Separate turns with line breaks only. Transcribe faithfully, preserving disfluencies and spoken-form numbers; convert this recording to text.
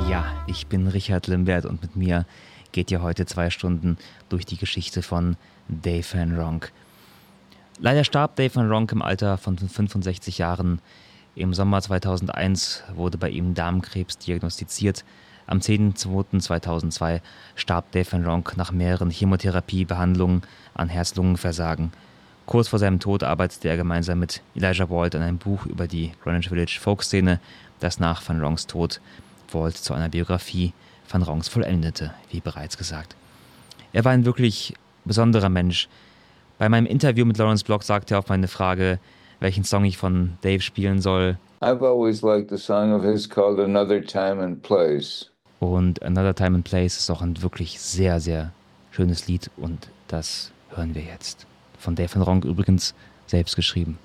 Ja, ich bin Richard Limbert und mit mir geht ihr heute zwei Stunden durch die Geschichte von Dave Van Ronk. Leider starb Dave Van Ronk im Alter von fünfundsechzig Jahren. Im Sommer zweitausendeins wurde bei ihm Darmkrebs diagnostiziert. Am zehnten zweiten zweitausendzwei starb Dave Van Ronk nach mehreren Chemotherapiebehandlungen an Herz-Lungen-Versagen. Kurz vor seinem Tod arbeitete er gemeinsam mit Elijah Walt an einem Buch über die Greenwich Village Folkszene, das nach Van Ronks Tod Walt zu einer Biografie Van Ronks vollendete, wie bereits gesagt. Er war ein wirklich besonderer Mensch. Bei meinem Interview mit Lawrence Block sagte er auf meine Frage, welchen Song ich von Dave spielen soll.
I've always liked the song of his called Another Time and Place.
Und Another Time and Place ist auch ein wirklich sehr, sehr schönes Lied und das hören wir jetzt. Von Dave Van Ronk übrigens selbst geschrieben.